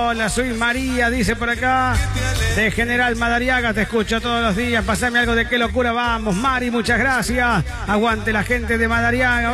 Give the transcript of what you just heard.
Hola, soy María, dice por acá, de General Madariaga, te escucho todos los días, pasame algo de Qué Locura Vamos. Mari, muchas gracias. Aguante la gente de Madariaga.